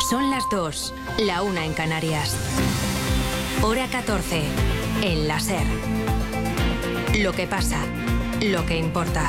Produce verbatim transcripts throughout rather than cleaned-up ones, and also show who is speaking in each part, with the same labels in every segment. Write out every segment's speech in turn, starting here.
Speaker 1: Son las dos, la una en Canarias. Hora catorce, en la SER. Lo que pasa, lo que importa.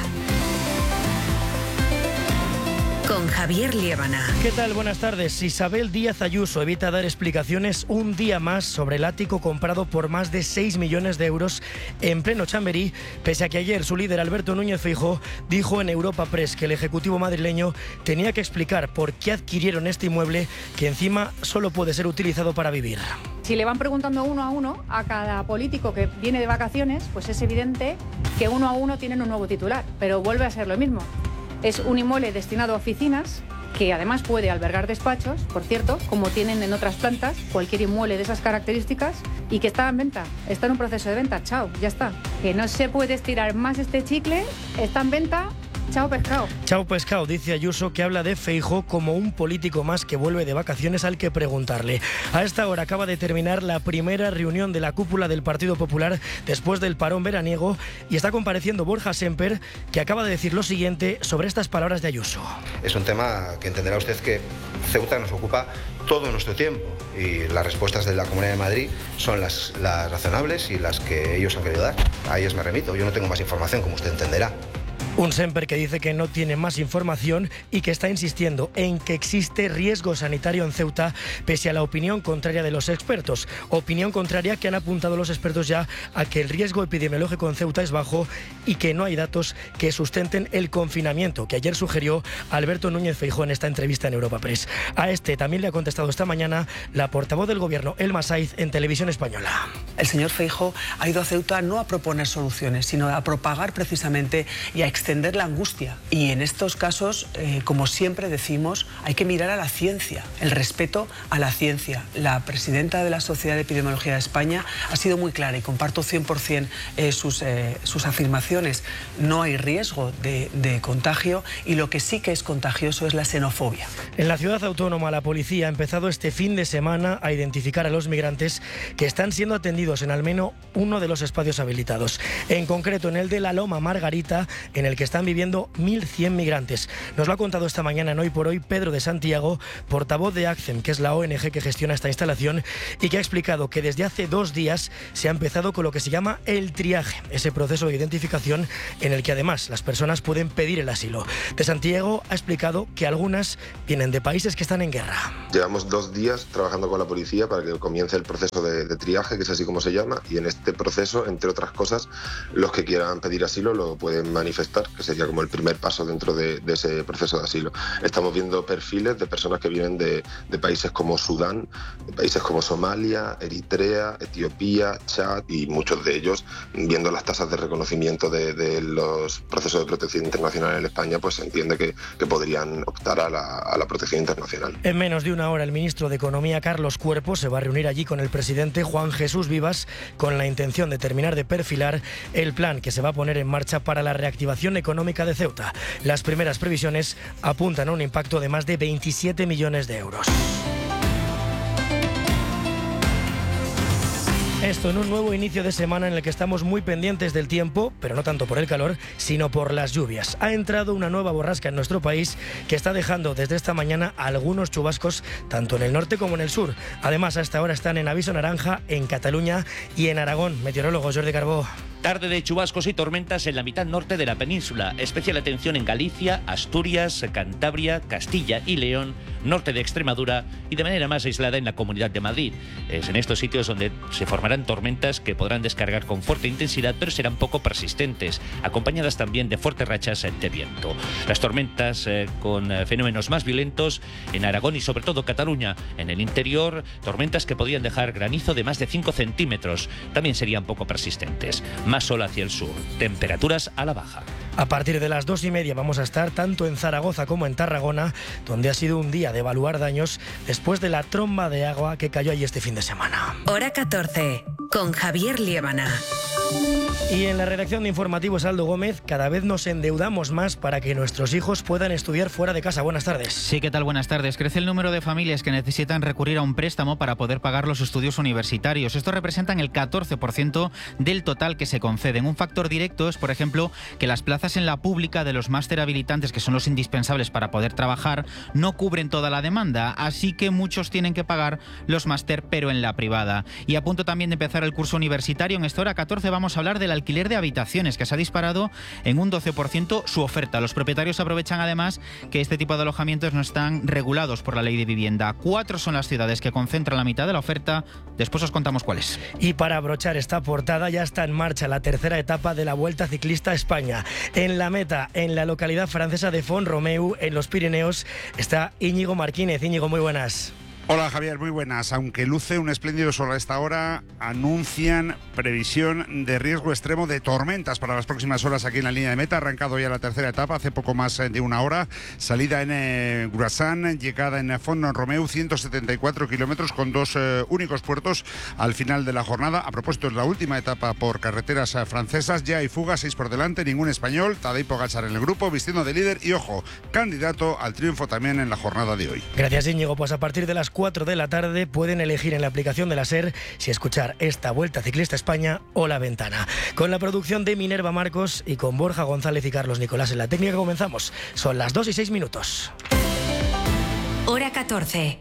Speaker 1: Con Javier Liébana.
Speaker 2: ¿Qué tal? Buenas tardes. Isabel Díaz Ayuso evita dar explicaciones un día más sobre el ático comprado por más de seis millones de euros en pleno Chamberí, pese a que ayer su líder Alberto Núñez Feijóo dijo en Europa Press que el Ejecutivo madrileño tenía que explicar por qué adquirieron este inmueble que encima solo puede ser utilizado para vivir.
Speaker 3: Si le van preguntando uno a uno a cada político que viene de vacaciones, pues es evidente que uno a uno tienen un nuevo titular, pero vuelve a ser lo mismo. Es un inmueble destinado a oficinas, que además puede albergar despachos, por cierto, como tienen en otras plantas, cualquier inmueble de esas características, y que está en venta, está en un proceso de venta, chao, ya está. Que no se puede estirar más este chicle, está en venta. Chao pescado.
Speaker 2: Chao pescado, dice Ayuso, que habla de Feijóo como un político más que vuelve de vacaciones al que preguntarle. A esta hora acaba de terminar la primera reunión de la cúpula del Partido Popular después del parón veraniego y está compareciendo Borja Sémper, que acaba de decir lo siguiente sobre estas palabras de Ayuso.
Speaker 4: Es un tema que entenderá usted que Ceuta nos ocupa todo nuestro tiempo y las respuestas de la Comunidad de Madrid son las, las razonables y las que ellos han querido dar. A ellos me remito, yo no tengo más información, como usted entenderá.
Speaker 2: Un Sémper que dice que no tiene más información y que está insistiendo en que existe riesgo sanitario en Ceuta, pese a la opinión contraria de los expertos. Opinión contraria que han apuntado los expertos ya a que el riesgo epidemiológico en Ceuta es bajo y que no hay datos que sustenten el confinamiento, que ayer sugirió Alberto Núñez Feijóo en esta entrevista en Europa Press. A este también le ha contestado esta mañana la portavoz del Gobierno, Elma Saiz, en Televisión Española.
Speaker 5: El señor Feijóo ha ido a Ceuta no a proponer soluciones, sino a propagar precisamente y a extender la angustia. Y en estos casos, eh, como siempre decimos, hay que mirar a la ciencia, el respeto a la ciencia. La presidenta de la Sociedad de Epidemiología de España ha sido muy clara y comparto cien por cien eh, sus, eh, sus afirmaciones. No hay riesgo de, de contagio y lo que sí que es contagioso es la xenofobia.
Speaker 2: En la ciudad autónoma, la policía ha empezado este fin de semana a identificar a los migrantes que están siendo atendidos en al menos uno de los espacios habilitados. En concreto, en el de la Loma Margarita, en el que están viviendo mil cien migrantes. Nos lo ha contado esta mañana en Hoy por Hoy Pedro de Santiago, portavoz de ACCEM, que es la O N G que gestiona esta instalación, y que ha explicado que desde hace dos días se ha empezado con lo que se llama el triaje, ese proceso de identificación en el que además las personas pueden pedir el asilo. De Santiago ha explicado que algunas vienen de países que están en guerra.
Speaker 6: Llevamos dos días trabajando con la policía para que comience el proceso de, de triaje, que es así como se llama, y en este proceso, entre otras cosas, los que quieran pedir asilo lo pueden manifestar, que sería como el primer paso dentro de, de ese proceso de asilo. Estamos viendo perfiles de personas que vienen de, de países como Sudán, de países como Somalia, Eritrea, Etiopía, Chad, y muchos de ellos, viendo las tasas de reconocimiento de, de los procesos de protección internacional en España, pues se entiende que, que podrían optar a la, a la protección internacional.
Speaker 2: En menos de una hora el ministro de Economía, Carlos Cuerpo, se va a reunir allí con el presidente Juan Jesús Vivas con la intención de terminar de perfilar el plan que se va a poner en marcha para la reactivación económica de Ceuta. Las primeras previsiones apuntan a un impacto de más de veintisiete millones de euros. Esto en un nuevo inicio de semana en el que estamos muy pendientes del tiempo, pero no tanto por el calor, sino por las lluvias. Ha entrado una nueva borrasca en nuestro país que está dejando desde esta mañana algunos chubascos tanto en el norte como en el sur. Además, a esta hora están en aviso naranja en Cataluña y en Aragón. Meteorólogo Jordi Carbó.
Speaker 7: Tarde de chubascos y tormentas en la mitad norte de la península. Especial atención en Galicia, Asturias, Cantabria, Castilla y León, norte de Extremadura y de manera más aislada en la Comunidad de Madrid. Es en estos sitios donde se formarán tormentas que podrán descargar con fuerte intensidad, pero serán poco persistentes, acompañadas también de fuertes rachas de viento. Las tormentas eh, con eh, fenómenos más violentos en Aragón y sobre todo Cataluña. En el interior, tormentas que podrían dejar granizo de más de cinco centímetros. También serían poco persistentes. Más sol hacia el sur, temperaturas a la baja.
Speaker 2: A partir de las dos y media vamos a estar tanto en Zaragoza como en Tarragona, donde ha sido un día de evaluar daños después de la tromba de agua que cayó allí este fin de semana.
Speaker 1: Hora catorce, con Javier Liébana.
Speaker 2: Y en la redacción de Informativos, Aldo Gómez, cada vez nos endeudamos más para que nuestros hijos puedan estudiar fuera de casa. Buenas tardes.
Speaker 8: Sí, ¿qué tal? Buenas tardes. Crece el número de familias que necesitan recurrir a un préstamo para poder pagar los estudios universitarios. Esto representan el catorce por ciento del total que se conceden. Un factor directo es, por ejemplo, que las plazas en la pública de los máster habilitantes, que son los indispensables para poder trabajar, no cubren toda la demanda, así que muchos tienen que pagar los máster, pero en la privada. Y a punto también de empezar el curso universitario, en esta hora catorce vamos a hablar del alquiler de habitaciones, que se ha disparado en un doce por ciento su oferta. Los propietarios aprovechan además que este tipo de alojamientos no están regulados por la ley de vivienda. Cuatro son las ciudades que concentran la mitad de la oferta. Después os contamos cuáles.
Speaker 2: Y para abrochar esta portada, ya está en marcha la tercera etapa de la Vuelta Ciclista a España. En la meta, en la localidad francesa de Font-Romeu, en los Pirineos, está Íñigo Marquínez. Íñigo, muy buenas.
Speaker 9: Hola Javier, muy buenas. Aunque luce un espléndido sol a esta hora, anuncian previsión de riesgo extremo de tormentas para las próximas horas aquí en la línea de meta. Ha arrancado ya la tercera etapa hace poco más de una hora. Salida en eh, Grassan, llegada en Font-Romeu, ciento setenta y cuatro kilómetros con dos eh, únicos puertos al final de la jornada. A propósito, es la última etapa por carreteras eh, francesas. Ya hay fugas, seis por delante, ningún español. Tadej Pogačar en el grupo, vistiendo de líder y, ojo, candidato al triunfo también en la jornada de hoy.
Speaker 2: Gracias, Íñigo. Pues a partir de las cuatro de la tarde pueden elegir en la aplicación de la SER si escuchar esta Vuelta Ciclista a España o La Ventana. Con la producción de Minerva Marcos y con Borja González y Carlos Nicolás en la técnica comenzamos. Son las dos y seis minutos.
Speaker 1: Hora catorce.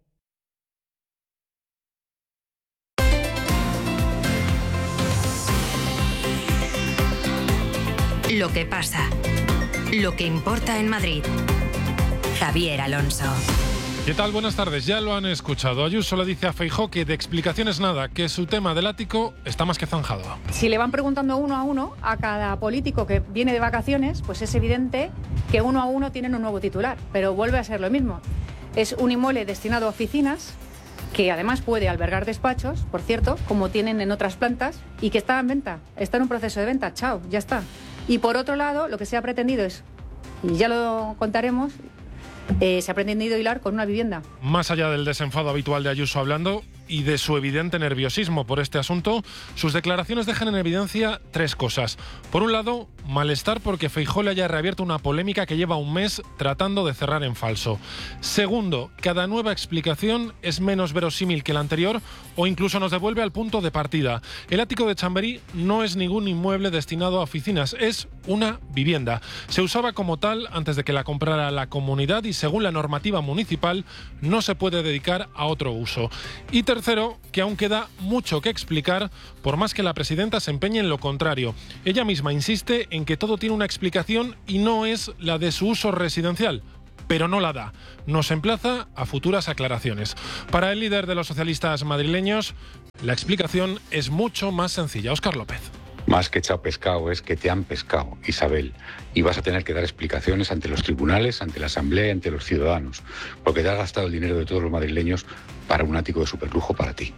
Speaker 1: Lo que pasa. Lo que importa en Madrid. Javier Alonso.
Speaker 10: ¿Qué tal? Buenas tardes. Ya lo han escuchado. Ayuso le dice a Feijóo que de explicaciones nada, que su tema del ático está más que zanjado.
Speaker 3: Si le van preguntando uno a uno a cada político que viene de vacaciones, pues es evidente que uno a uno tienen un nuevo titular, pero vuelve a ser lo mismo. Es un inmueble destinado a oficinas, que además puede albergar despachos, por cierto, como tienen en otras plantas, y que está en venta, está en un proceso de venta, chao, ya está. Y por otro lado, lo que se ha pretendido es, y ya lo contaremos, Eh, se ha pretendido hilar con una vivienda.
Speaker 10: Más allá del desenfado habitual de Ayuso hablando y de su evidente nerviosismo por este asunto, sus declaraciones dejan en evidencia tres cosas. Por un lado, malestar porque Feijóo le haya reabierto una polémica que lleva un mes tratando de cerrar en falso. Segundo, cada nueva explicación es menos verosímil que la anterior o incluso nos devuelve al punto de partida. El ático de Chamberí no es ningún inmueble destinado a oficinas, es una vivienda. Se usaba como tal antes de que la comprara la comunidad y según la normativa municipal no se puede dedicar a otro uso. Y tercero, que aún queda mucho que explicar, por más que la presidenta se empeñe en lo contrario. Ella misma insiste en que todo tiene una explicación y no es la de su uso residencial, pero no la da. Nos emplaza a futuras aclaraciones. Para el líder de los socialistas madrileños, la explicación es mucho más sencilla. Óscar López.
Speaker 11: Más que echado pescado es que te han pescado, Isabel, y vas a tener que dar explicaciones ante los tribunales, ante la Asamblea y ante los ciudadanos, porque te has gastado el dinero de todos los madrileños para un ático de superlujo para ti.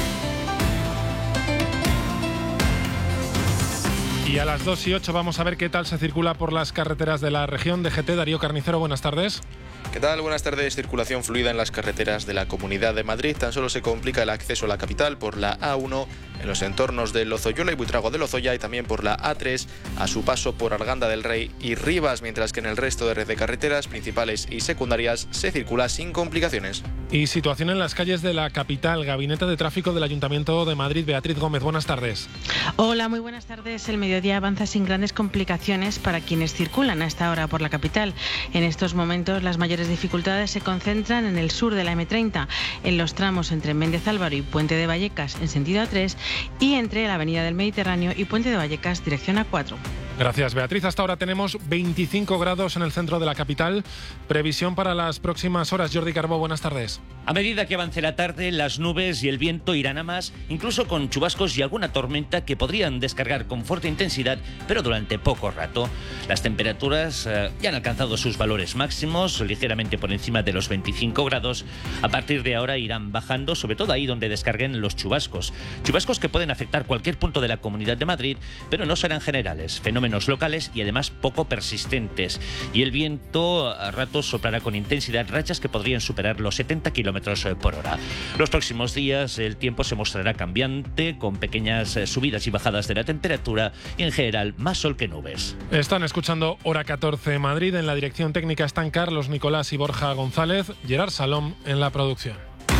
Speaker 10: Y a las dos y ocho vamos a ver qué tal se circula por las carreteras de la región. D G T, Darío Carnicero, buenas tardes.
Speaker 12: ¿Qué tal? Buenas tardes. Circulación fluida en las carreteras de la Comunidad de Madrid. Tan solo se complica el acceso a la capital por la A uno en los entornos de Lozoyola y Buitrago de Lozoya y también por la A tres a su paso por Arganda del Rey y Rivas, mientras que en el resto de red de carreteras principales y secundarias se circula sin complicaciones.
Speaker 10: Y situación en las calles de la capital. Gabinete de Tráfico del Ayuntamiento de Madrid. Beatriz Gómez, buenas tardes.
Speaker 13: Hola, muy buenas tardes. El mediodía avanza sin grandes complicaciones para quienes circulan a esta hora por la capital. En estos momentos las mayores dificultades se concentran en el sur de la eme treinta, en los tramos entre Méndez Álvaro y Puente de Vallecas en sentido A tres y entre la Avenida del Mediterráneo y Puente de Vallecas dirección A cuatro.
Speaker 10: Gracias, Beatriz. Hasta ahora tenemos veinticinco grados en el centro de la capital. Previsión para las próximas horas. Jordi Carbó, buenas tardes.
Speaker 7: A medida que avance la tarde, las nubes y el viento irán a más, incluso con chubascos y alguna tormenta que podrían descargar con fuerte intensidad, pero durante poco rato. Las temperaturas eh, ya han alcanzado sus valores máximos, ligeramente por encima de los veinticinco grados. A partir de ahora irán bajando, sobre todo ahí donde descarguen los chubascos. Chubascos que pueden afectar cualquier punto de la Comunidad de Madrid, pero no serán generales. Fenómenos fenómenos locales y además poco persistentes. Y el viento a ratos soplará con intensidad, rachas que podrían superar los setenta kilómetros por hora. Los próximos días el tiempo se mostrará cambiante, con pequeñas subidas y bajadas de la temperatura y en general más sol que nubes.
Speaker 10: Están escuchando Hora catorce Madrid. En la dirección técnica están Carlos Nicolás y Borja González, Gerard Salom en la producción.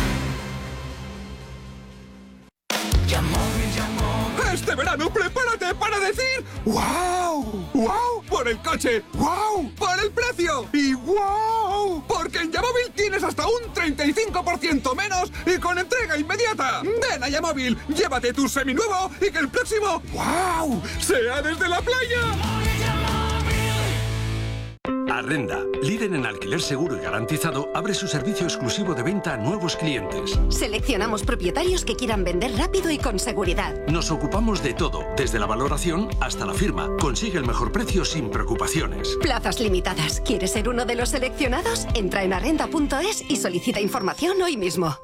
Speaker 14: Este verano prepárate para decir ¡wow! ¡Wow! Por el coche, ¡wow! Por el precio y ¡wow! Porque en Yamóvil tienes hasta un treinta y cinco por ciento menos y con entrega inmediata. Ven a Yamóvil, llévate tu seminuevo y que el próximo ¡wow! sea desde la playa.
Speaker 15: Arrenda, líder en alquiler seguro y garantizado, abre su servicio exclusivo de venta a nuevos clientes.
Speaker 16: Seleccionamos propietarios que quieran vender rápido y con seguridad.
Speaker 15: Nos ocupamos de todo, desde la valoración hasta la firma. Consigue el mejor precio sin preocupaciones.
Speaker 16: Plazas limitadas. ¿Quieres ser uno de los seleccionados? Entra en arrenda punto es y solicita información hoy mismo.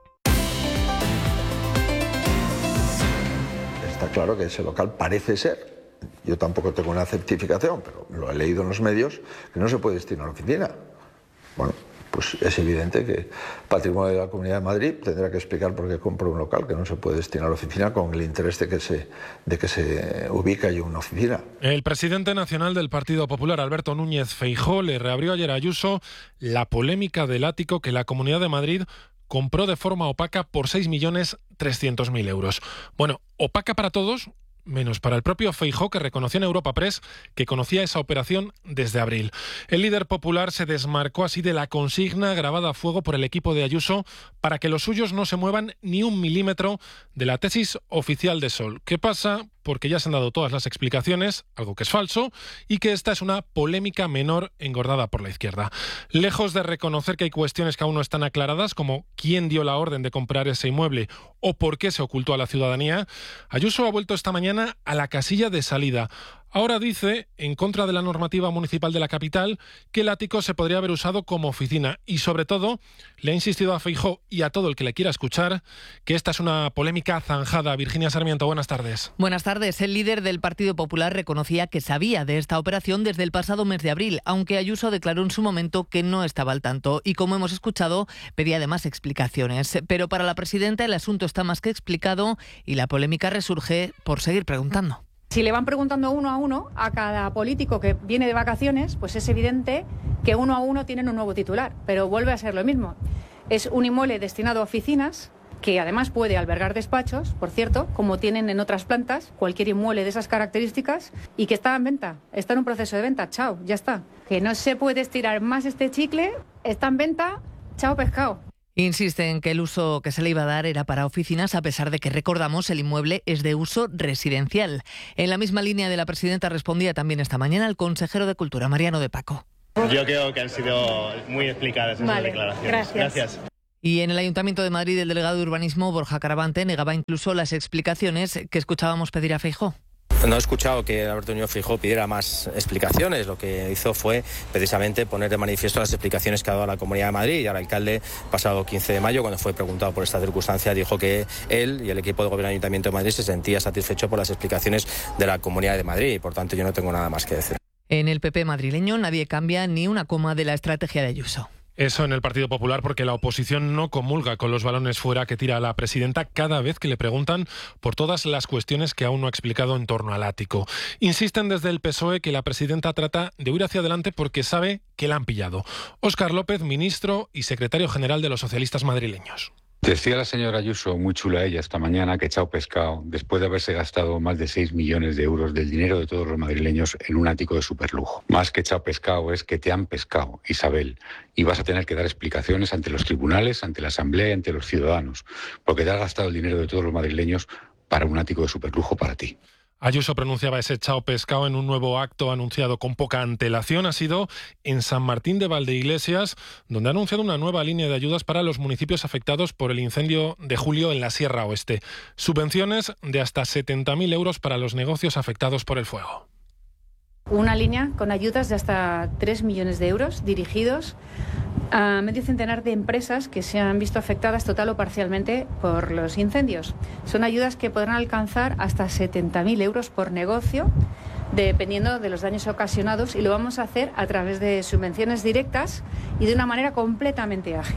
Speaker 17: Está claro que ese local parece ser, yo tampoco tengo una certificación, pero lo he leído en los medios, que no se puede destinar a la oficina. Bueno, pues es evidente que Patrimonio de la Comunidad de Madrid tendrá que explicar por qué compra un local que no se puede destinar a la oficina con el interés de que se, de que se ubique allí una oficina.
Speaker 10: El presidente nacional del Partido Popular, Alberto Núñez Feijóo, le reabrió ayer a Ayuso la polémica del ático que la Comunidad de Madrid compró de forma opaca por seis millones trescientos mil euros. Bueno, opaca para todos, menos para el propio Feijóo, que reconoció en Europa Press que conocía esa operación desde abril. El líder popular se desmarcó así de la consigna grabada a fuego por el equipo de Ayuso para que los suyos no se muevan ni un milímetro de la tesis oficial de Sol. ¿Qué pasa? Porque ya se han dado todas las explicaciones, algo que es falso, y que esta es una polémica menor engordada por la izquierda. Lejos de reconocer que hay cuestiones que aún no están aclaradas, como quién dio la orden de comprar ese inmueble o por qué se ocultó a la ciudadanía, Ayuso ha vuelto esta mañana a la casilla de salida. Ahora dice, en contra de la normativa municipal de la capital, que el ático se podría haber usado como oficina y, sobre todo, le ha insistido a Feijóo y a todo el que le quiera escuchar que esta es una polémica zanjada. Virginia Sarmiento, buenas tardes.
Speaker 18: Buenas tardes. El líder del Partido Popular reconocía que sabía de esta operación desde el pasado mes de abril, aunque Ayuso declaró en su momento que no estaba al tanto y, como hemos escuchado, pedía además explicaciones. Pero para la presidenta el asunto está más que explicado y la polémica resurge por seguir preguntando.
Speaker 3: Si le van preguntando uno a uno a cada político que viene de vacaciones, pues es evidente que uno a uno tienen un nuevo titular, pero vuelve a ser lo mismo. Es un inmueble destinado a oficinas, que además puede albergar despachos, por cierto, como tienen en otras plantas, cualquier inmueble de esas características, y que está en venta, está en un proceso de venta, chao, ya está. Que no se puede estirar más este chicle, está en venta, chao pescado.
Speaker 18: Insiste en que el uso que se le iba a dar era para oficinas, a pesar de que, recordamos, el inmueble es de uso residencial. En la misma línea de la presidenta respondía también esta mañana el consejero de Cultura, Mariano de Paco.
Speaker 19: Yo creo que han sido muy explicadas esas
Speaker 18: vale,
Speaker 19: declaraciones.
Speaker 18: Gracias.
Speaker 19: Gracias.
Speaker 18: Y en el Ayuntamiento de Madrid, el delegado de Urbanismo, Borja Caravante, negaba incluso las explicaciones que escuchábamos pedir a Feijóo.
Speaker 20: No he escuchado que Alberto Núñez Feijóo pidiera más explicaciones. Lo que hizo fue precisamente poner de manifiesto las explicaciones que ha dado la Comunidad de Madrid. Y el alcalde, pasado quince de mayo, cuando fue preguntado por esta circunstancia, dijo que él y el equipo de gobierno del Ayuntamiento de Madrid se sentía satisfecho por las explicaciones de la Comunidad de Madrid. Y por tanto yo no tengo nada más que decir.
Speaker 18: En el P P madrileño nadie cambia ni una coma de la estrategia de Ayuso.
Speaker 10: Eso en el Partido Popular, porque la oposición no comulga con los balones fuera que tira la presidenta cada vez que le preguntan por todas las cuestiones que aún no ha explicado en torno al ático. Insisten desde el P S O E que la presidenta trata de huir hacia adelante porque sabe que la han pillado. Óscar López, ministro y secretario general de los socialistas madrileños.
Speaker 11: Decía la señora Ayuso, muy chula ella, esta mañana, que echao pescado después de haberse gastado más de seis millones de euros del dinero de todos los madrileños en un ático de superlujo. Más que echao pescado es que te han pescado, Isabel, y vas a tener que dar explicaciones ante los tribunales, ante la Asamblea y ante los ciudadanos, porque te has gastado el dinero de todos los madrileños para un ático de superlujo para ti.
Speaker 10: Ayuso pronunciaba ese chao pescado en un nuevo acto anunciado con poca antelación. Ha sido en San Martín de Valdeiglesias, donde ha anunciado una nueva línea de ayudas para los municipios afectados por el incendio de julio en la Sierra Oeste. Subvenciones de hasta setenta mil euros para los negocios afectados por el fuego.
Speaker 3: Una línea con ayudas de hasta tres millones de euros dirigidos a medio centenar de empresas que se han visto afectadas total o parcialmente por los incendios. Son ayudas que podrán alcanzar hasta setenta mil euros por negocio dependiendo de los daños ocasionados, y lo vamos a hacer a través de subvenciones directas y de una manera completamente ágil.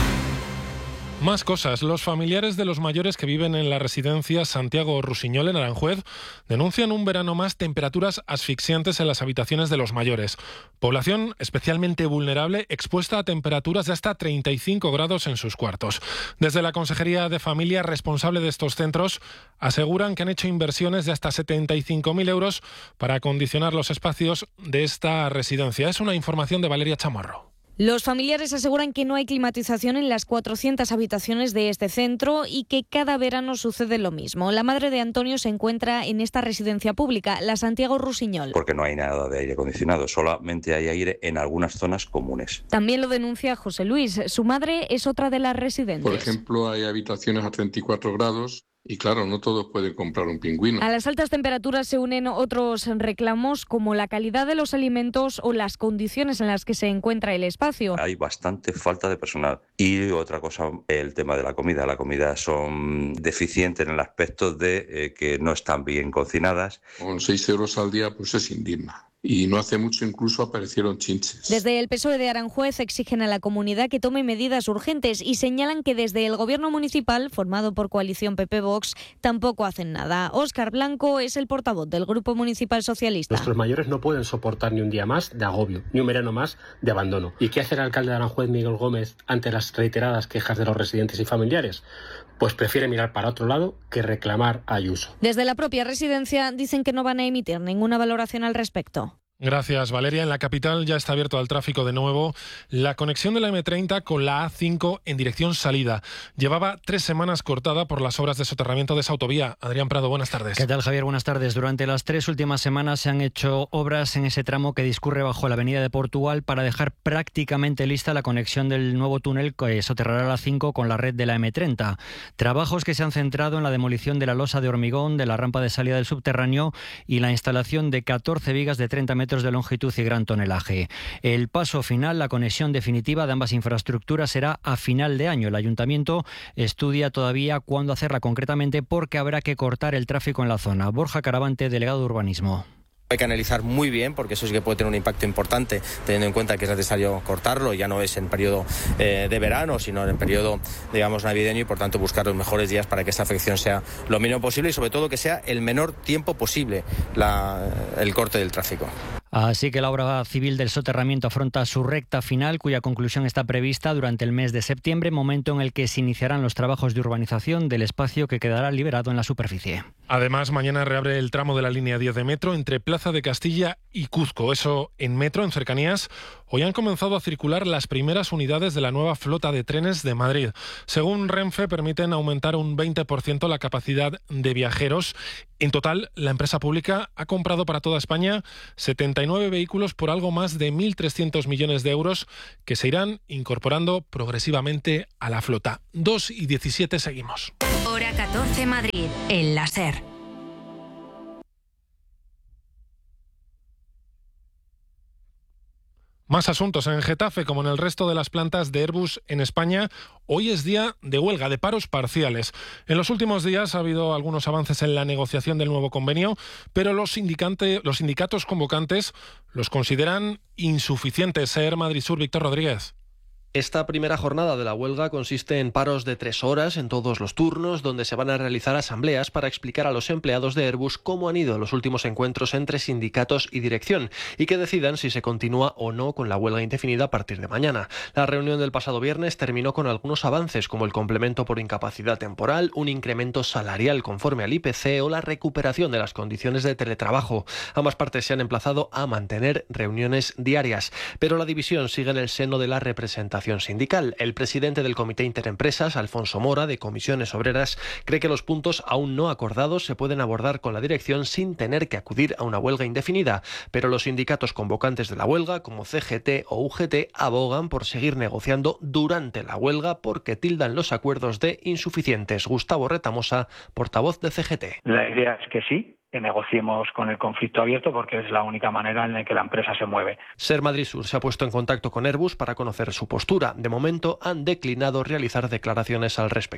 Speaker 10: Más cosas. Los familiares de los mayores que viven en la residencia Santiago Rusiñol en Aranjuez denuncian un verano más temperaturas asfixiantes en las habitaciones de los mayores. Población especialmente vulnerable, expuesta a temperaturas de hasta treinta y cinco grados en sus cuartos. Desde la Consejería de Familia, responsable de estos centros, aseguran que han hecho inversiones de hasta setenta y cinco mil euros para acondicionar los espacios de esta residencia. Es una información de Valeria Chamorro.
Speaker 21: Los familiares aseguran que no hay climatización en las cuatrocientas habitaciones de este centro y que cada verano sucede lo mismo. La madre de Antonio se encuentra en esta residencia pública, la Santiago Rusiñol.
Speaker 22: Porque no hay nada de aire acondicionado, solamente hay aire en algunas zonas comunes.
Speaker 21: También lo denuncia José Luis. Su madre es otra de las residentes.
Speaker 23: Por ejemplo, hay habitaciones a treinta y cuatro grados. Y claro, no todos pueden comprar un pingüino.
Speaker 21: A las altas temperaturas se unen otros reclamos como la calidad de los alimentos o las condiciones en las que se encuentra el espacio.
Speaker 22: Hay bastante falta de personal. Y otra cosa, el tema de la comida. La comida son deficientes en el aspecto de eh, que no están bien cocinadas.
Speaker 23: Con seis euros al día pues es indigna. Y no hace mucho incluso aparecieron chinches.
Speaker 21: Desde el P S O E de Aranjuez exigen a la comunidad que tome medidas urgentes y señalan que desde el gobierno municipal, formado por coalición P P-Vox, tampoco hacen nada. Óscar Blanco es el portavoz del Grupo Municipal Socialista.
Speaker 24: Nuestros mayores no pueden soportar ni un día más de agobio, ni un verano más de abandono. ¿Y qué hace el alcalde de Aranjuez, Miguel Gómez, ante las reiteradas quejas de los residentes y familiares? Pues prefiere mirar para otro lado que reclamar a Ayuso.
Speaker 21: Desde la propia residencia dicen que no van a emitir ninguna valoración al respecto.
Speaker 10: Gracias, Valeria. En la capital ya está abierto al tráfico de nuevo la conexión de la eme treinta con la A cinco en dirección salida. Llevaba tres semanas cortada por las obras de soterramiento de esa autovía. Adrián Prado, buenas tardes.
Speaker 25: ¿Qué tal, Javier? Buenas tardes. Durante las tres últimas semanas se han hecho obras en ese tramo que discurre bajo la avenida de Portugal para dejar prácticamente lista la conexión del nuevo túnel que soterrará la A cinco con la red de la eme treinta. Trabajos que se han centrado en la demolición de la losa de hormigón de la rampa de salida del subterráneo y la instalación de catorce vigas de treinta metros de longitud y gran tonelaje. El paso final, la conexión definitiva de ambas infraestructuras será a final de año. El ayuntamiento estudia todavía cuándo hacerla concretamente porque habrá que cortar el tráfico en la zona. Borja Caravante, delegado de Urbanismo.
Speaker 20: Hay que analizar muy bien, porque eso sí que puede tener un impacto importante, teniendo en cuenta que es necesario cortarlo, ya no es en periodo eh, de verano, sino en periodo, digamos, navideño, y por tanto buscar los mejores días para que esta afección sea lo mínimo posible y sobre todo que sea el menor tiempo posible la, el corte del tráfico.
Speaker 25: Así que la obra civil del soterramiento afronta su recta final, cuya conclusión está prevista durante el mes de septiembre, momento en el que se iniciarán los trabajos de urbanización del espacio que quedará liberado en la superficie.
Speaker 10: Además, mañana reabre el tramo de la línea diez de metro entre Plaza de Castilla y Cuzco. Eso en metro, en cercanías. Hoy han comenzado a circular las primeras unidades de la nueva flota de trenes de Madrid. Según Renfe, permiten aumentar un veinte por ciento la capacidad de viajeros. En total, la empresa pública ha comprado para toda España setenta y nueve vehículos por algo más de mil trescientos millones de euros que se irán incorporando progresivamente a la flota. dos y diecisiete seguimos.
Speaker 1: Hora catorce Madrid, en la SER.
Speaker 10: Más asuntos. En Getafe, como en el resto de las plantas de Airbus en España, hoy es día de huelga, de paros parciales. En los últimos días ha habido algunos avances en la negociación del nuevo convenio, pero los, sindicante, los sindicatos convocantes los consideran insuficientes. Air Madrid Sur, Víctor Rodríguez.
Speaker 26: Esta primera jornada de la huelga consiste en paros de tres horas en todos los turnos, donde se van a realizar asambleas para explicar a los empleados de Airbus cómo han ido los últimos encuentros entre sindicatos y dirección y que decidan si se continúa o no con la huelga indefinida a partir de mañana. La reunión del pasado viernes terminó con algunos avances, como el complemento por incapacidad temporal, un incremento salarial conforme al I P C o la recuperación de las condiciones de teletrabajo. Ambas partes se han emplazado a mantener reuniones diarias, pero la división sigue en el seno de la representación sindical. El presidente del Comité Interempresas, Alfonso Mora, de Comisiones Obreras, cree que los puntos aún no acordados se pueden abordar con la dirección sin tener que acudir a una huelga indefinida, pero los sindicatos convocantes de la huelga, como C G T o U G T, abogan por seguir negociando durante la huelga porque tildan los acuerdos de insuficientes. Gustavo Retamosa, portavoz de C G T.
Speaker 27: La idea es que sí, que negociemos con el conflicto abierto porque es la única manera en la que la empresa se mueve.
Speaker 26: SER Madrid Sur se ha puesto en contacto con Airbus para conocer su postura. De momento han declinado realizar declaraciones al respecto.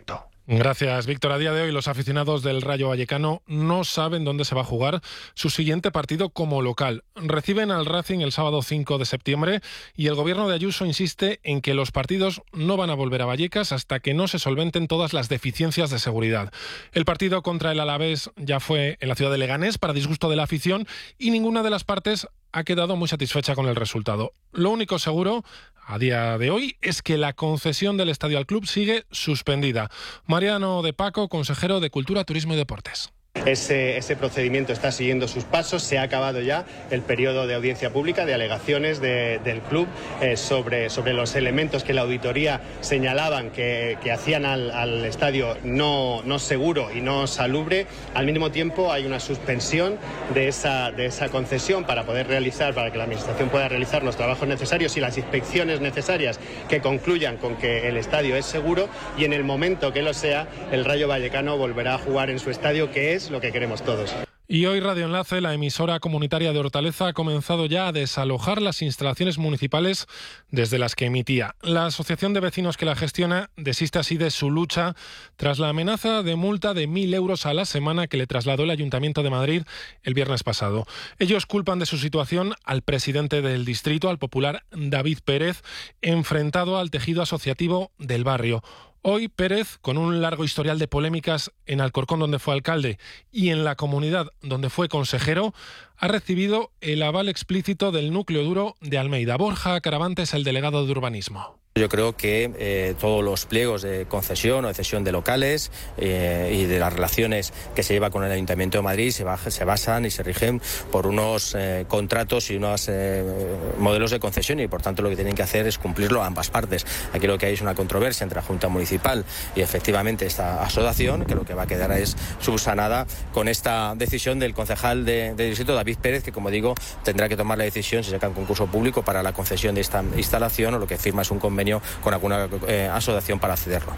Speaker 10: Gracias, Víctor. A día de hoy los aficionados del Rayo Vallecano no saben dónde se va a jugar su siguiente partido como local. Reciben al Racing el sábado cinco de septiembre y el gobierno de Ayuso insiste en que los partidos no van a volver a Vallecas hasta que no se solventen todas las deficiencias de seguridad. El partido contra el Alavés ya fue en la ciudad de Leganés para disgusto de la afición y ninguna de las partes ha quedado muy satisfecha con el resultado. Lo único seguro a día de hoy es que la concesión del estadio al club sigue suspendida. Mariano de Paco, consejero de Cultura, Turismo y Deportes.
Speaker 19: Ese, ese procedimiento está siguiendo sus pasos. Se ha acabado ya el periodo de audiencia pública, de alegaciones de, del club eh, sobre, sobre los elementos que la auditoría señalaban que, que hacían al, al estadio no, no seguro y no salubre. Al mismo tiempo hay una suspensión de esa, de esa concesión para poder realizar, para que la Administración pueda realizar los trabajos necesarios y las inspecciones necesarias que concluyan con que el estadio es seguro, y en el momento que lo sea, el Rayo Vallecano volverá a jugar en su estadio, que es lo que queremos todos.
Speaker 10: Y hoy Radio Enlace, la emisora comunitaria de Hortaleza, ha comenzado ya a desalojar las instalaciones municipales desde las que emitía. La asociación de vecinos que la gestiona desiste así de su lucha tras la amenaza de multa de mil euros a la semana que le trasladó el Ayuntamiento de Madrid el viernes pasado. Ellos culpan de su situación al presidente del distrito, al popular David Pérez, enfrentado al tejido asociativo del barrio. Hoy Pérez, con un largo historial de polémicas en Alcorcón, donde fue alcalde, y en la comunidad donde fue consejero, ha recibido el aval explícito del núcleo duro de Almeida. Borja Caravantes, el delegado de urbanismo.
Speaker 20: Yo creo que eh, todos los pliegos de concesión o de cesión de locales eh, y de las relaciones que se lleva con el Ayuntamiento de Madrid se, baja, se basan y se rigen por unos eh, contratos y unos eh, modelos de concesión, y por tanto lo que tienen que hacer es cumplirlo a ambas partes. Aquí lo que hay es una controversia entre la Junta Municipal y efectivamente esta asociación, que lo que va a quedar es subsanada con esta decisión del concejal de, de distrito, David Pérez, que como digo tendrá que tomar la decisión si saca un concurso público para la concesión de esta instalación, o lo que firma es un convenio con alguna eh, asociación para accederlo.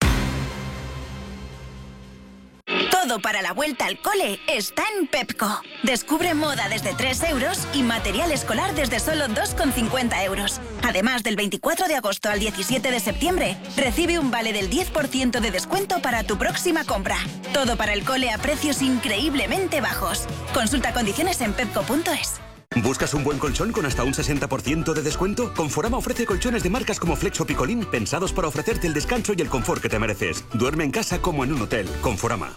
Speaker 2: Todo para la vuelta al cole está en Pepco. Descubre moda desde tres euros y material escolar desde solo dos con cincuenta euros. Además, del veinticuatro de agosto al diecisiete de septiembre, recibe un vale del diez por ciento de descuento para tu próxima compra. Todo para el cole a precios increíblemente bajos. Consulta condiciones en pepco punto es.
Speaker 4: ¿Buscas un buen colchón con hasta un sesenta por ciento de descuento? Conforama ofrece colchones de marcas como Flex o Picolín, pensados para ofrecerte el descanso y el confort que te mereces. Duerme en casa como en un hotel. Conforama.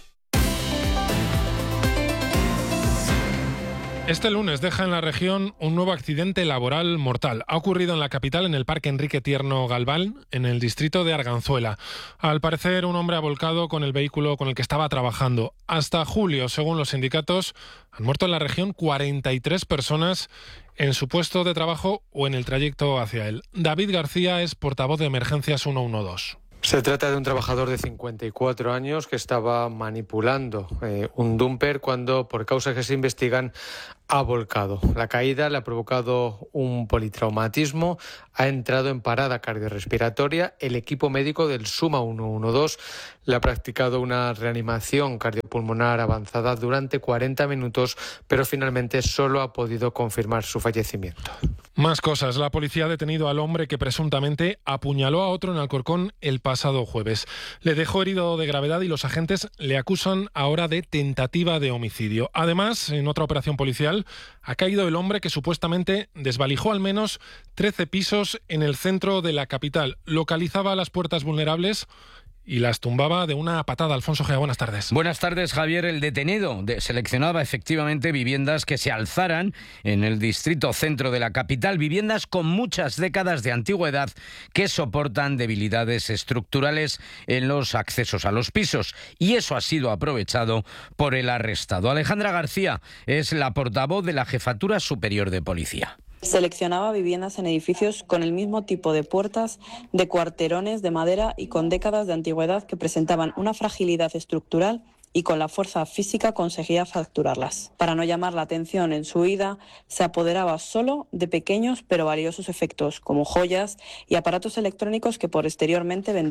Speaker 10: Este lunes deja en la región un nuevo accidente laboral mortal. Ha ocurrido en la capital, en el Parque Enrique Tierno Galván, en el distrito de Arganzuela. Al parecer, un hombre ha volcado con el vehículo con el que estaba trabajando. Hasta julio, según los sindicatos, han muerto en la región cuarenta y tres personas en su puesto de trabajo o en el trayecto hacia él. David García es portavoz de Emergencias ciento doce.
Speaker 5: Se trata de un trabajador de cincuenta y cuatro años que estaba manipulando eh, un dumper cuando, por causas que se investigan, ha volcado. La caída le ha provocado un politraumatismo, ha entrado en parada cardiorrespiratoria. El equipo médico del Suma ciento doce le ha practicado una reanimación cardiopulmonar avanzada durante cuarenta minutos, pero finalmente solo ha podido confirmar su fallecimiento.
Speaker 10: Más cosas. La policía ha detenido al hombre que presuntamente apuñaló a otro en Alcorcón el pasado jueves. Le dejó herido de gravedad y los agentes le acusan ahora de tentativa de homicidio. Además, en otra operación policial, ha caído el hombre que supuestamente desvalijó al menos trece pisos en el centro de la capital. Localizaba las puertas vulnerables y las tumbaba de una patada. Alfonso Gea, buenas tardes.
Speaker 6: Buenas tardes, Javier. El detenido de, seleccionaba efectivamente viviendas que se alzaran en el distrito centro de la capital, viviendas con muchas décadas de antigüedad que soportan debilidades estructurales en los accesos a los pisos, y eso ha sido aprovechado por el arrestado. Alejandra García es la portavoz de la Jefatura Superior de Policía.
Speaker 8: Seleccionaba viviendas en edificios con el mismo tipo de puertas, de cuarterones de madera y con décadas de antigüedad que presentaban una fragilidad estructural y con la fuerza física conseguía fracturarlas. Para no llamar la atención en su huida, se apoderaba solo de pequeños pero valiosos efectos, como joyas y aparatos electrónicos que posteriormente vendía.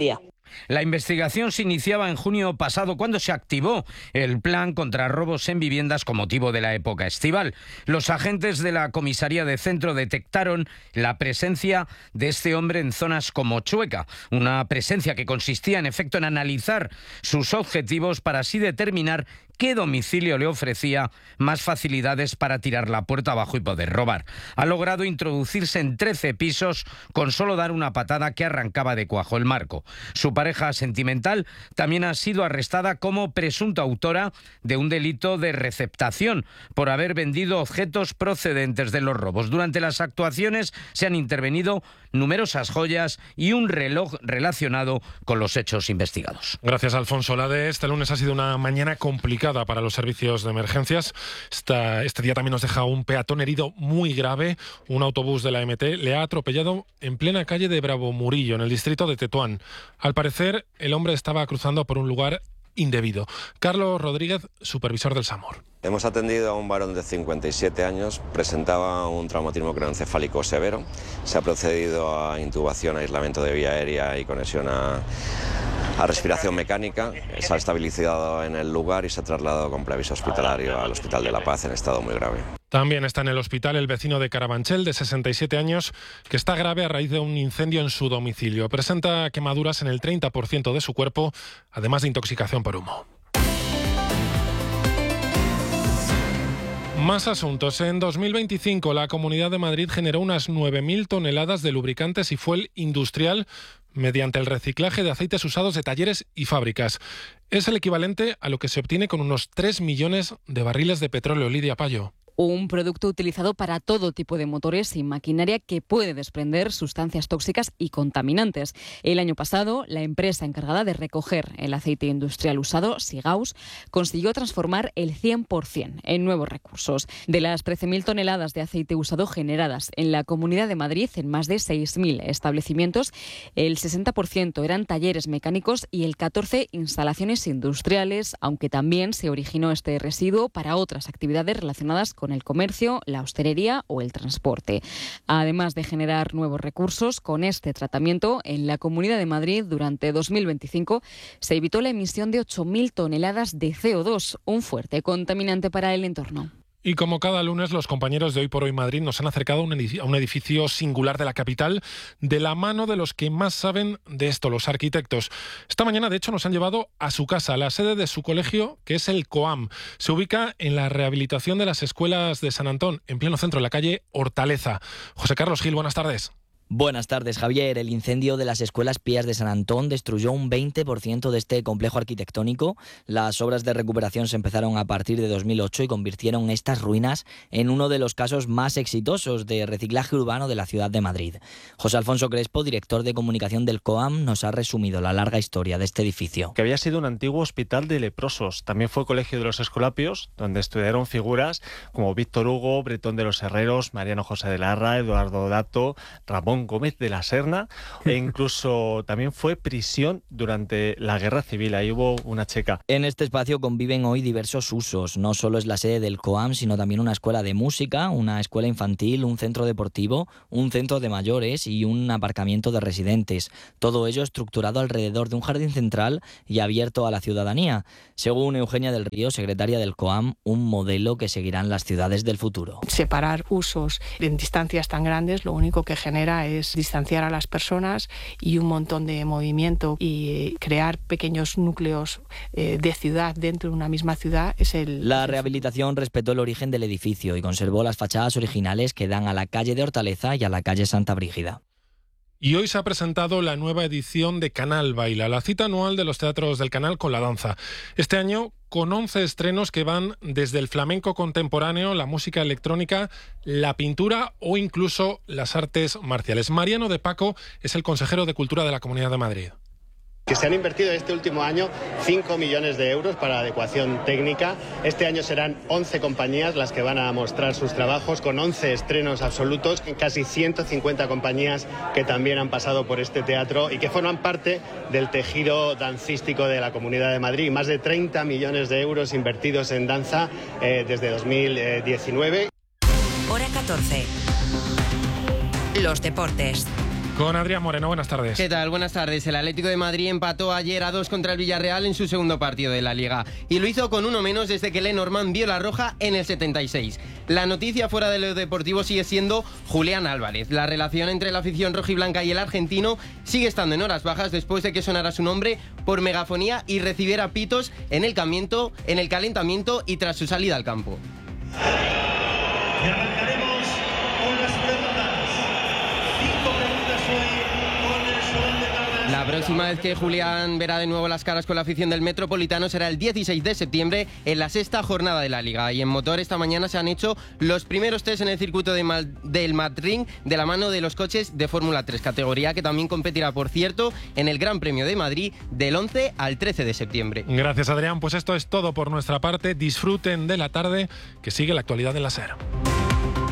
Speaker 6: La investigación se iniciaba en junio pasado cuando se activó el plan contra robos en viviendas con motivo de la época estival. Los agentes de la comisaría de centro detectaron la presencia de este hombre en zonas como Chueca, una presencia que consistía en efecto en analizar sus objetivos para así determinar qué domicilio le ofrecía más facilidades para tirar la puerta abajo y poder robar. Ha logrado introducirse en trece pisos con solo dar una patada que arrancaba de cuajo el marco. Su pareja sentimental también ha sido arrestada como presunta autora de un delito de receptación por haber vendido objetos procedentes de los robos. Durante las actuaciones se han intervenido numerosas joyas y un reloj relacionado con los hechos investigados.
Speaker 10: Gracias, Alfonso. La de este lunes ha sido una mañana complicada para los servicios de emergencias. Esta, este día también nos deja un peatón herido muy grave. Un autobús de la M T le ha atropellado en plena calle de Bravo Murillo, en el distrito de Tetuán. Al parecer, el hombre estaba cruzando por un lugar indebido. Carlos Rodríguez, supervisor del SAMUR.
Speaker 7: Hemos atendido a un varón de cincuenta y siete años, presentaba un traumatismo craneoencefálico severo. Se ha procedido a intubación, aislamiento de vía aérea y conexión a, a respiración mecánica. Se ha estabilizado en el lugar y se ha trasladado con preaviso hospitalario al Hospital de la Paz en estado muy grave.
Speaker 10: También está en el hospital el vecino de Carabanchel, de sesenta y siete años, que está grave a raíz de un incendio en su domicilio. Presenta quemaduras en el treinta por ciento de su cuerpo, además de intoxicación por humo. Más asuntos. En dos mil veinticinco la Comunidad de Madrid generó unas nueve mil toneladas de lubricantes y fuel industrial mediante el reciclaje de aceites usados de talleres y fábricas. Es el equivalente a lo que se obtiene con unos tres millones de barriles de petróleo. Lidia Payo.
Speaker 9: Un producto utilizado para todo tipo de motores y maquinaria que puede desprender sustancias tóxicas y contaminantes. El año pasado, la empresa encargada de recoger el aceite industrial usado, Sigaus, consiguió transformar el cien por ciento en nuevos recursos. De las trece mil toneladas de aceite usado generadas en la Comunidad de Madrid en más de seis mil establecimientos, el sesenta por ciento eran talleres mecánicos y el catorce por ciento instalaciones industriales, aunque también se originó este residuo para otras actividades relacionadas con con el comercio, la hostelería o el transporte. Además de generar nuevos recursos, con este tratamiento en la Comunidad de Madrid durante dos mil veinticinco se evitó la emisión de ocho mil toneladas de C O dos, un fuerte contaminante para el entorno.
Speaker 10: Y como cada lunes, los compañeros de Hoy por Hoy Madrid nos han acercado a un edificio singular de la capital de la mano de los que más saben de esto, los arquitectos. Esta mañana, de hecho, nos han llevado a su casa, a la sede de su colegio, que es el COAM. Se ubica en la rehabilitación de las escuelas de San Antón, en pleno centro, en la calle Hortaleza. José Carlos Gil, buenas tardes.
Speaker 12: Buenas tardes, Javier. El incendio de las escuelas Pías de San Antón destruyó un veinte por ciento de este complejo arquitectónico. Las obras de recuperación se empezaron a partir de dos mil ocho y convirtieron estas ruinas en uno de los casos más exitosos de reciclaje urbano de la ciudad de Madrid. José Alfonso Crespo, director de comunicación del COAM, nos ha resumido la larga historia de este edificio.
Speaker 13: Que había sido un antiguo hospital de leprosos. También fue colegio de los Escolapios, donde estudiaron figuras como Víctor Hugo, Bretón de los Herreros, Mariano José de Larra, Eduardo Dato, Ramón Gómez de la Serna, e incluso también fue prisión durante la Guerra Civil. Ahí hubo una checa.
Speaker 12: En este espacio conviven hoy diversos usos. No solo es la sede del COAM, sino también una escuela de música, una escuela infantil, un centro deportivo, un centro de mayores y un aparcamiento de residentes. Todo ello estructurado alrededor de un jardín central y abierto a la ciudadanía. Según Eugenia del Río, secretaria del COAM, un modelo que seguirán las ciudades del futuro.
Speaker 14: Separar usos en distancias tan grandes lo único que genera es distanciar a las personas y un montón de movimiento, y crear pequeños núcleos eh, de ciudad dentro de una misma ciudad es el...
Speaker 12: La rehabilitación respetó el origen del edificio y conservó las fachadas originales que dan a la calle de Hortaleza y a la calle Santa Brígida.
Speaker 10: Y hoy se ha presentado la nueva edición de Canal Baila, la cita anual de los teatros del canal con la danza. Este año con once estrenos que van desde el flamenco contemporáneo, la música electrónica, la pintura o incluso las artes marciales. Mariano de Paco es el consejero de Cultura de la Comunidad de Madrid.
Speaker 19: Que se han invertido este último año cinco millones de euros para adecuación técnica. Este año serán once compañías las que van a mostrar sus trabajos, con once estrenos absolutos, casi ciento cincuenta compañías que también han pasado por este teatro y que forman parte del tejido dancístico de la Comunidad de Madrid. Más de treinta millones de euros invertidos en danza eh, desde dos mil diecinueve.
Speaker 1: Hora catorce. Los deportes.
Speaker 10: Con Adrián Moreno, buenas tardes.
Speaker 3: ¿Qué tal? Buenas tardes. El Atlético de Madrid empató ayer a dos contra el Villarreal en su segundo partido de la Liga. Y lo hizo con uno menos desde que Lenormand vio la roja en el setenta y seis. La noticia fuera de lo deportivo sigue siendo Julián Álvarez. La relación entre la afición rojiblanca y el argentino sigue estando en horas bajas después de que sonara su nombre por megafonía y recibiera pitos en el, camiento, en el calentamiento y tras su salida al campo.
Speaker 11: Y arrancaremos con las preguntas. Cinco preguntas hoy con el Salón de Tardes.
Speaker 3: La próxima vez que Julián verá de nuevo las caras con la afición del Metropolitano será el dieciséis de septiembre en la sexta jornada de la Liga. Y en motor esta mañana se han hecho los primeros test en el circuito de Mal del Madrid de la mano de los coches de Fórmula tres, categoría que también competirá, por cierto, en el Gran Premio de Madrid del once al trece de septiembre.
Speaker 10: Gracias, Adrián. Pues esto es todo por nuestra parte. Disfruten de la tarde, que sigue la actualidad en la SER.